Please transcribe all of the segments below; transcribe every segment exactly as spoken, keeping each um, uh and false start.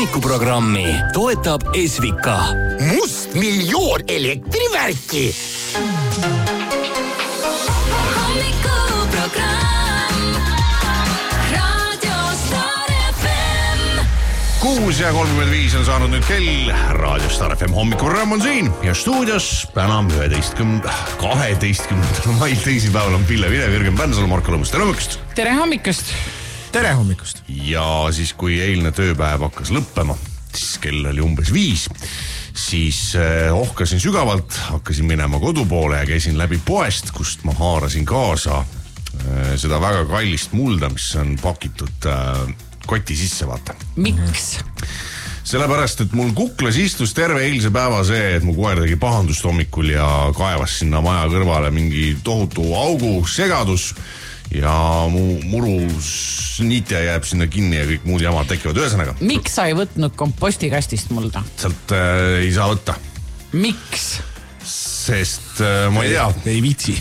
hommikuprogrammi toetab Esvika. Must miljoon elektrivärki. Hommikuprogramm Radio Star F M. kuus ja kolmkümmend viis on saanud nüüd kell. Radio Star F M hommikuprogramm on siin ja stuudios täna üheteistkümnenda, kaheteistkümnendal mail teisipäeval on Pille Vile, Virgen Pänsalu, Marko Lõõmus. Tere hommikust! Tere hommikust! Tere hommikust! Ja siis kui eilne tööpäev hakkas lõppema, siis kell oli umbes viis, siis ohkasin sügavalt, hakkasin minema kodupoole ja käisin läbi poest, kust ma haarasin kaasa seda väga kallist mulda, mis on pakitud koti sisse, vaata. Miks? Sellepärast, et mul kuklas istus terve eilse päeva see, et mu koer tegi pahandust hommikul ja kaevas sinna maja kõrvale mingi tohutu augu, segadus ja mu murus niitja jääb sinna kinni ja kõik muud jamad tekivad. Ühesõnaga. Miks sa ei võtnud kompostikastist mulda? Sealt äh, ei saa võtta. Miks? Sest äh, ma ei tea. Ei viitsi.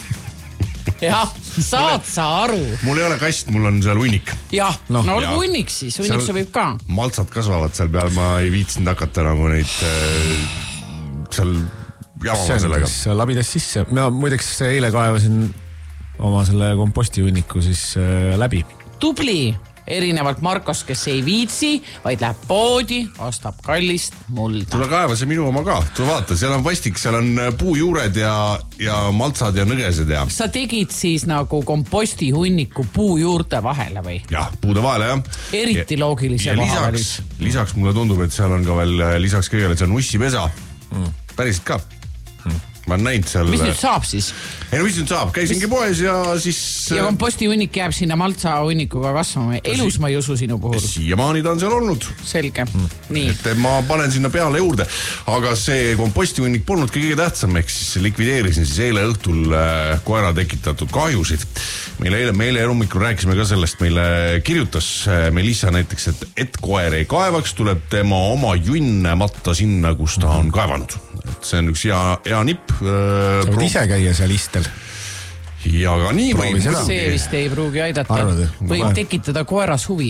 Jah, saad sa aru. Mul ei ole kast, mul on seal hunnik. Jah, no, no ja. hunnik siis, hunnik seal sobib ka. Maltsad kasvavad seal peal, ma ei viitsinud hakata nagu neid äh, seal jamama sellega. Labidas sisse. Ma muideks eile kaevasin oma selle komposti hunniku siis äh, läbi. Tubli, erinevalt Markost, kes ei viitsi, vaid läheb poodi, ostab kallist mulda. Tule kaeva see minu oma ka. Tule vaata, seal on vastik, seal on puujuured ja, ja maltsad ja nõgesed ja... Sa tegid siis nagu komposti hunniku puujuurte vahele või? Jah, puude vahele, jah. Eriti ja, loogilise ja koha lisaks, lisaks mulle tundub, et seal on ka veel lisaks kõigele, et see on ussipesa. Mm. Päriselt ka. Mm. Ma olen näinud seal... Mis nüüd saab siis? Ei no mis nüüd saab? Käisingi poes ja siis... Ja komposti hunnik jääb sinna maltsa hunnikuga kasvama. Elus ma ei usu sinu puhul. Siiamaani ta on seal olnud. Selge. Mm. Nii. Et ma panen sinna peale juurde. Aga see komposti hunnik polnud kõige tähtsam, ehk siis likvideerisin siis eile õhtul koera tekitatud kahjusid. Meile eile, meile hommikul rääkisime ka sellest, meile kirjutas Melissa näiteks, et et koer ei kaevaks, tuleb tema oma junne matta sinna, kus ta on kaevanud. Et see on üks hea, hea nipp. Sa võid ise käia seal istel. Ja ka nii Proovi või... See vist ei pruugi aidata. Arvade? Võib tekitada koeras huvi.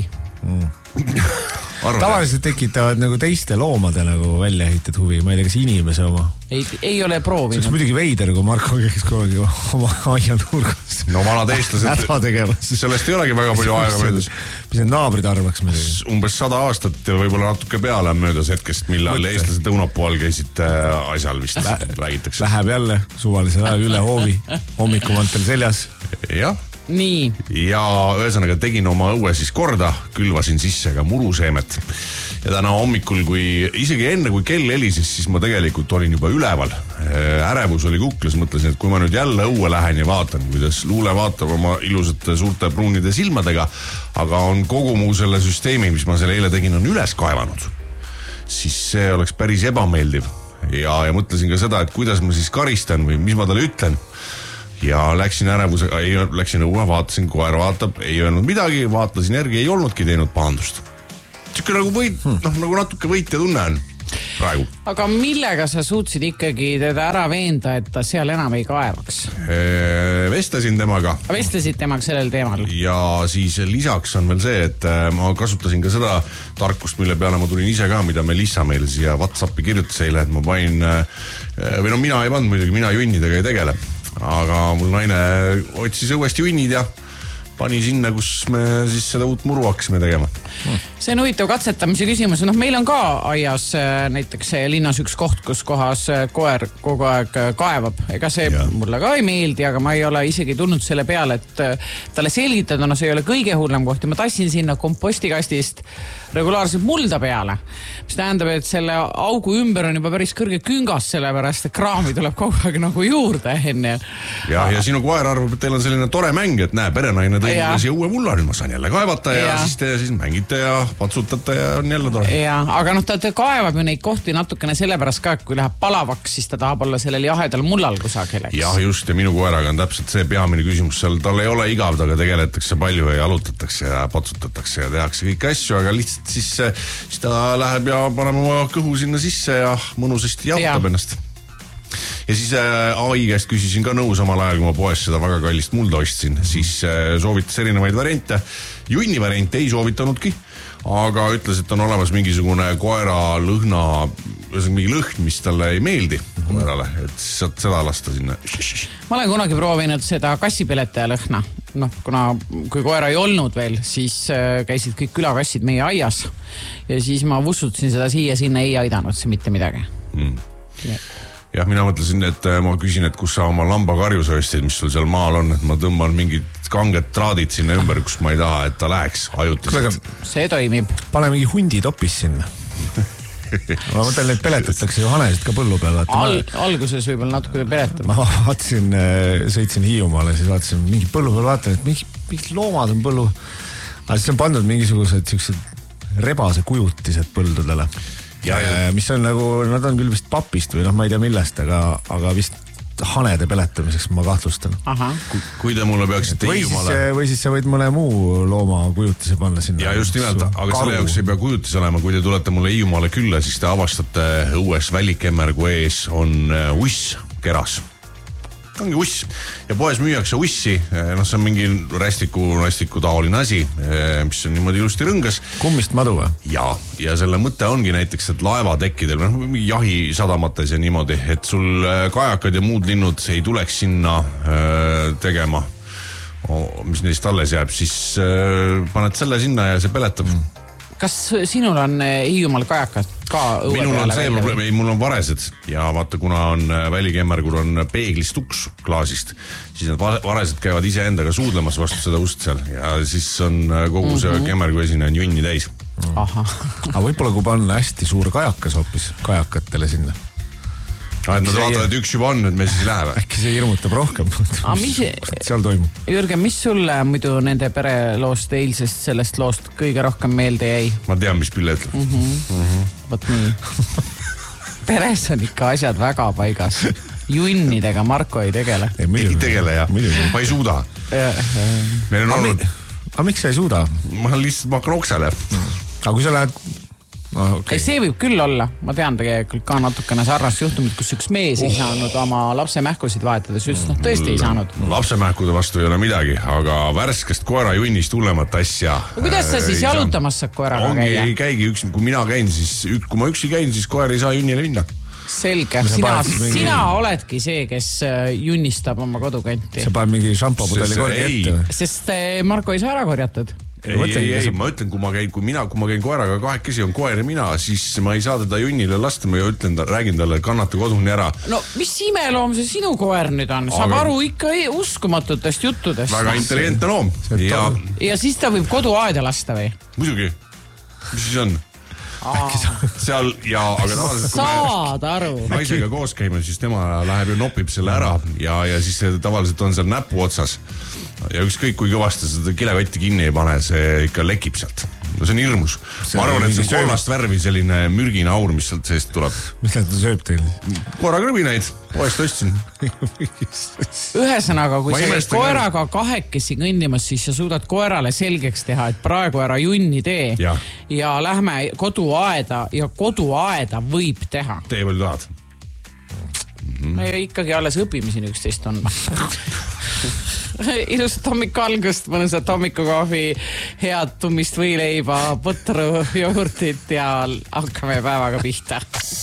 Mm. Tavaliselt tekitavad nagu teiste loomade nagu väljahited huvi. Ma ei tea, kas inimese oma. Ei, ei ole proovinud. See on muidugi veider, kui Marko käis kogu oma aia nurgas. No vanad eestlased... Häda tegemas. Sellest ei olegi väga palju aega möödas. Mis need naabrid arvaks me? Umbes sada aastat ja võib-olla natuke peale möödas hetkest, millal Mõtte. eestlased õunapoal käisid äh, asjal vist Lä räägitakse. Läheb jälle suvalisel ajal üle hoovi, hommikumantel seljas. Jah. Nii. Ja ühesõnaga tegin oma õue siis korda, külvasin sisse ka muruseemet. Ja täna hommikul, kui isegi enne kui kell helises, siis ma tegelikult olin juba üleval. Ärevus oli kuklas, mõtlesin, et kui ma nüüd jälle õue lähen ja vaatan, kuidas Luule vaatab oma ilusate suurte pruunide silmadega, aga on kogu muu selle süsteemi, mis ma selle eile tegin, on üles kaevanud, siis see oleks päris ebameeldiv. Ja, ja mõtlesin ka seda, et kuidas ma siis karistan või mis ma talle ütlen. Ja läksin ärevusega, ei, läksin õue, vaatasin, koer vaatab, ei öelnud midagi, vaatlasin järgi, ei olnudki teinud pahandust. Siuke nagu võit, hmm. noh, nagu natuke võitja tunne on praegu. Aga millega sa suutsid ikkagi teda ära veenda, et ta seal enam ei kaevaks? Vestlesin temaga. Vestlesid temaga sellel teemal? Ja siis lisaks on veel see, et ma kasutasin ka seda tarkust, mille peale ma tulin ise ka, mida Melissa meil siia WhatsAppi kirjutas eile, et ma panin, või no mina ei pannud muidugi, mina junnidega ei tegele. Aga mul naine otsis õuesti junnid ja pani sinna, kus me siis seda uut muru hakkasime tegema. See on huvitav katsetamise küsimus. No, meil on ka aias näiteks linnas üks koht, kus kohas koer kogu aeg kaevab. Ega see ja. Mulle ka ei meeldi, aga ma ei ole isegi tulnud selle peale, et talle selgitada, no see ei ole kõige hullem koht. Ja ma tassin sinna kompostikastist regulaarselt mulda peale. Mis tähendab, et selle augu ümber on juba päris kõrge küngas, sellepärast, et kraami tuleb kogu aeg nagu juurde enne. Ja, ja sinu koer arvab, et teil on selline tore mäng, et näe, perenaine tõi mulle siia uue mulla, nüüd ma saan jälle kaevata ja, ja siis te siis mängite ja patsutate ja on jälle tore. Ja, aga noh, ta kaevab ju neid kohti natukene sellepärast ka, kui läheb palavaks, siis ta tahab olla sellel jahedal mullal kusagil. Jah, just, ja minu koeraga on täpselt see peamine küsimus seal, tal ei ole igav, taga tegeletakse palju ja jalutatakse ja patsutatakse ja tehakse kõiki asju, aga lihtsalt siis, siis ta läheb ja paneb oma kõhu sinna sisse ja mõnusasti jahutab ja. Ennast. Ja siis A I käest küsisin ka nõu samal ajal, kui ma poes seda väga kallist mulda ostsin, siis soovitas erinevaid variante. Junni variante ei soovitanudki, aga ütles, et on olemas mingisugune koera lõhna, mingi lõhn, mis talle ei meeldi koerale, et saad seda lasta sinna. Ma olen kunagi proovinud seda kassipeletaja lõhna. Noh, kuna kui koera ei olnud veel, siis käisid kõik külakassid meie aias ja siis ma vussutasin seda siia, sinna ei aidanud see mitte midagi. Mm. Jah, mina mõtlesin, et ma küsin, et kus sa oma lambakarjuse ostid, mis sul seal maal on, et ma tõmban mingid kanged traadid sinna ümber, kus ma ei taha, et ta läheks ajutiselt. See toimib. Pane mingi hundi topis sinna. Ma mõtlen, et peletatakse ju hanesid ka põllu peal. Al, alguses võib-olla natuke peletab. Ma vaatasin, sõitsin Hiiumaale, siis vaatasin mingi põllu peal, vaatan, et mingi, mingi loomad on põllu. Aga siis on pandud mingisugused siuksed rebase kujutised põldudele. Ja, ja. Mis on nagu, nad on küll vist papist või noh, ma ei tea millest, aga, aga vist hanede peletamiseks ma kahtlustan. Aha. Kui, kui te mulle peaksite või Hiiumaale... Siis, või siis sa võid mõne muu looma kujutise panna sinna. Ja just nimelt, aga karu. Selle jaoks ei pea kujutis olema, kui te tulete mulle Hiiumaale külla, siis te avastate õues välikemmergu ees on uss keras. Ongi uss ja poes müüakse ussi, noh see on mingi rästiku, rästiku taoline asi, mis on niimoodi ilusti rõngas. Kummist madu või? Ja, ja selle mõte ongi näiteks, et laevatekkidel, noh jahisadamates ja niimoodi, et sul kajakad ja muud linnud ei tuleks sinna tegema, mis neist alles jääb, siis paned selle sinna ja see peletab. Mm. Kas sinul on Hiiumaal kajakad ka õue Minul peale? On see probleem, ei, mul on varesed ja vaata, kuna on välikemmergul on peeglist uks klaasist, siis need varesed käivad ise endaga suudlemas vastu seda ust seal ja siis on kogu see mm-hmm. kemmergu esine on junni täis. Aha. Aga võib-olla kui panna hästi suur kajakas hoopis kajakatele sinna. Ah, et nad vaatavad, et üks juba on, et me siis läheme. Äkki see hirmutab rohkem. Ah, mis... seal toimub. Jürgen, mis sulle muidu nende pereloost eilsest sellest loost kõige rohkem meelde jäi? Ma tean, mis Pille ütleb. Mm-hmm. Mm-hmm. Võt nii. Peres on ikka asjad väga paigas. Junnidega Marko ei tegele. Ei, ei tegele, jah. Ma ei suuda. Meil on olnud... Aga miks sa ei suuda? Ma lihtsalt ma kroksele. Aga kui sa lähed... Oh, okay. See võib küll olla, ma tean tegelikult ka natukene sarnast juhtumit, kus üks mees ei oh. saanud oma lapse mähkusid vahetada, siis no, tõesti ei saanud. Lapse mähkude vastu ei ole midagi, aga värskest koera junnist hullemat asja. No, kuidas sa siis jalutamas saab koeraga ongi, käia? Ei käigi, üks, kui mina käin, siis kui ma üksi käin, siis koer ei saa junnile minna. Selge, sina, mingi... sina oledki see, kes junnistab oma kodukanti. See paneb mingi šampapudeli korgi ette. Sest Marko ei saa ära korjatud. Ei, ei, ei, ei, ma ütlen, kui ma käin, kui mina, kui ma käin koeraga kahekesi on koer ja mina, siis ma ei saa teda junnile lasta, ma ütlen, räägin talle, kannata koduni ära. No, mis imeloom see sinu koer nüüd on? Saab aga... aru ikka ei, uskumatutest juttudest. Väga intelligentne loom. Ja... ja siis ta võib koduaeda lasta või? Muidugi. Mis siis on? Seal ja, aga tavaliselt saad aru. Naisega koos käime, siis tema läheb ja nopib selle ära ja, ja siis tavaliselt on seal näpu otsas ja ükskõik kui kõvasti seda kilekotti kinni ei pane, see ikka lekib sealt. No see on hirmus. See ma arvan, et see on kolmast värvi selline mürgine aur, mis sealt seest tuleb. Mis ta sööb teil? Koerakrõbinaid, poest ostsin. Ühesõnaga, kui sa oled koeraga kahekesi kõndimas, siis sa suudad koerale selgeks teha, et praegu ära junni tee ja, ja lähme koduaeda ja koduaeda võib teha. Tee palju tahad? Mm-hmm. Me ikkagi alles õpime siin üksteist tundma. Ilusat hommik algust, mõnusat hommikukohvi, head tummist võileiba, põtru, jogurtit ja hakkame päevaga pihta.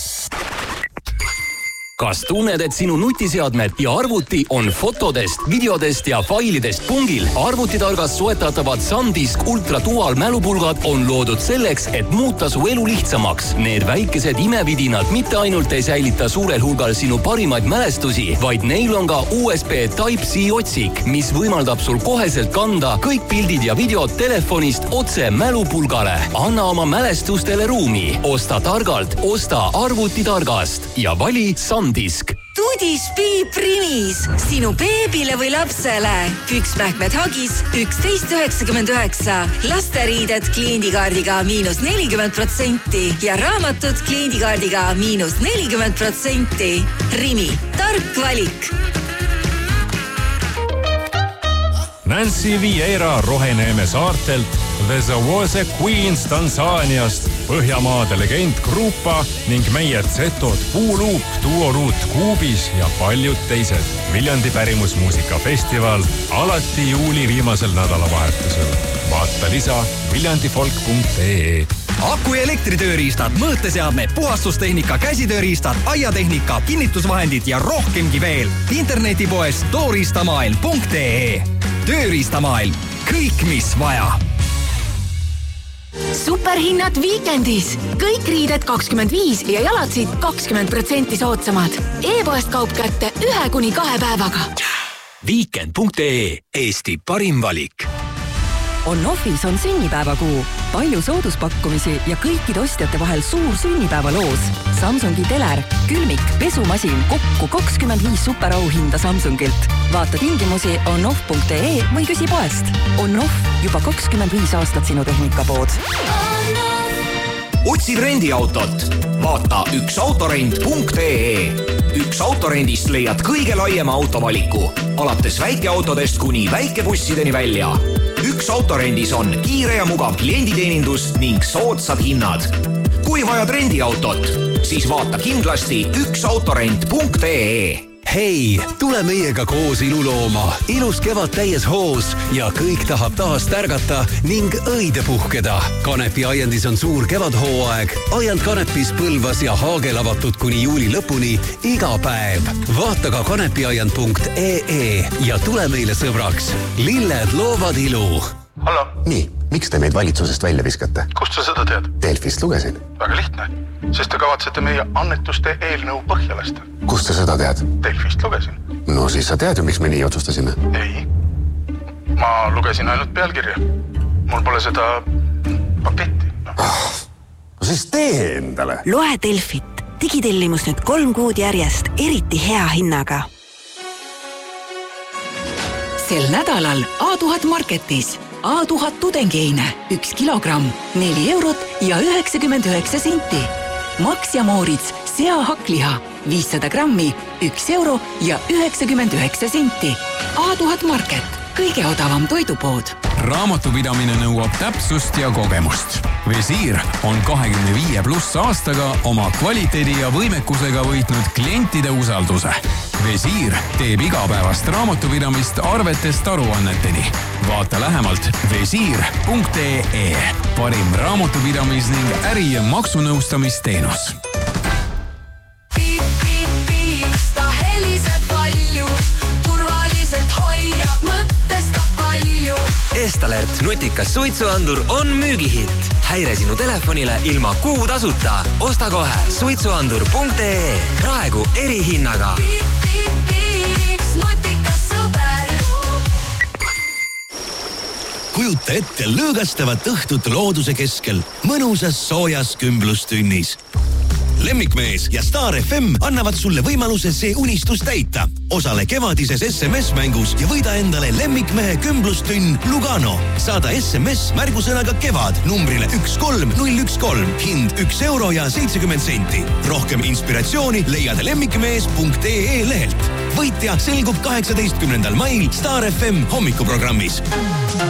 Kas tunned, et sinu nutiseadmed ja arvuti on fotodest, videodest ja failidest pungil? Arvutitargast soetatavad SanDisk Ultra Dual mälupulgad on loodud selleks, et muuta su elu lihtsamaks. Need väikesed imevidinad mitte ainult ei säilita suurel hulgal sinu parimaid mälestusi, vaid neil on ka U S B Type-C otsik, mis võimaldab sul koheselt kanda kõik pildid ja videod telefonist otse mälupulgale. Anna oma mälestustele ruumi. Osta targalt, osta arvutitargast ja vali SanDisk. Disk. Tudis Piip Rimis, sinu beebile või lapsele. Püksmähkmed Hagis üksteist üheksakümmend üheksa. Lasteriided kliendikaardiga miinus nelikümmend protsenti ja raamatud kliendikaardiga miinus nelikümmend protsenti. Rimi, tark valik. Nancy Vieira Roheneeme saartelt The Zawose Queens Tansaaniast, Põhjamaade legend Grupa ning meie Zetod Puuluup, Duoruut Kuubis ja paljud teised. Viljandi pärimusmuusikafestival alati juuli viimasel nädalavahetusel. Vaata lisa viljandifolk punkt ee. Aku- ja elektritööriistad, mõõteseadmed, puhastustehnika, käsitööriistad, aiatehnika, kinnitusvahendid ja rohkemgi veel. Internetipoes tooriistamaailm punkt ee. Tööriistamaailm. Kõik, mis vaja. Superhinnad viikendis. Kõik riided kakskümmend viis ja jalatsid kakskümmend protsenti soodsamad. E-poest kaup kätte ühe kuni kahe päevaga. Weekend punkt ee. Eesti parim valik. On-Offis on sünnipäevakuu. Palju sooduspakkumisi ja kõikide ostjate vahel suur sünnipäevaloos. Samsungi teler, külmik, pesumasin, kokku kakskümmend viis superauhinda Samsungilt. Vaata tingimusi on-off punkt ee või küsi poest. On-Off, juba kakskümmend viis aastat sinu tehnikapood. Otsid rendiautot? Vaata üks autorent punkt ee. Üks autorendist leiad kõige laiema autovaliku. Alates väikeautodest kuni väikebussideni välja. Üks autorendis on kiire ja mugav klienditeenindus ning soodsad hinnad. Kui vajad rendiautot, siis vaata kindlasti üks autorent punkt ee. Hei, tule meiega koos ilulooma. Ilus kevad täies hoos ja kõik tahab taas tärgata ning õide puhkeda. Kanepi aiandis on suur kevadhooaeg. Aiand Kanepis, Põlvas ja Haagel avatud kuni juuli lõpuni iga päev. Vaata ka kanepiaiand punkt ee ja tule meile sõbraks. Lilled loovad ilu. Hallo. Nii, miks te meid valitsusest välja viskate? Kust sa seda tead? Delfist lugesin. Väga lihtne, sest te kavatsete meie annetuste eelnõu põhja lasta. Kust sa seda tead? Delfist lugesin. No siis sa tead ju, miks me nii otsustasime. Ei, ma lugesin ainult pealkirja. Mul pole seda paketti. No. Ah, no siis tee endale. Loe Delfit. Digitellimus nüüd kolm kuud järjest, eriti hea hinnaga. Sel nädalal A tuhat Marketis. A tuhat tudengiine, üks kilogramm, neli eurot ja üheksakümmend üheksa senti. Max ja Moorits, sea hakkliha, viissada grammi, üks euro ja üheksakümmend üheksa senti. A tuhat Market, kõige odavam toidupood. Raamatupidamine nõuab täpsust ja kogemust. Visiir on kahekümne viie pluss aastaga oma kvaliteedi ja võimekusega võitnud klientide usalduse. Visiir teeb igapäevast raamatupidamist arvetest aruanneteni. Vaata lähemalt visiir punkt ee. Parim raamatupidamis ning äri- ja maksunõustamisteenus. Piip, piip, piip, ta heliseb palju, turvaliselt hoiab mõttesta palju. Estalert nutikas suitsuandur on müügihitt. Häire sinu telefonile ilma kuu tasuta. Osta kohe suitsuandur punkt ee. Praegu erihinnaga. Piip, piip, piip, nutikas sõber. Kujuta ette lõõgastavat õhtut looduse keskel, mõnusas soojas kümblustünnis. Lemmikmees ja Star F M annavad sulle võimaluse see unistus täita. Osale kevadises S M S-mängus ja võida endale lemmikmehe kümblustünn Lugano. Saada S M S märgusõnaga kevad numbrile üks kolm null üks kolm. Hind üks euro ja seitsekümmend senti. Rohkem inspiratsiooni leiad lemmikmees punkt ee lehelt. Võitja selgub kaheksateistkümnendal mail Star F M hommikuprogrammis.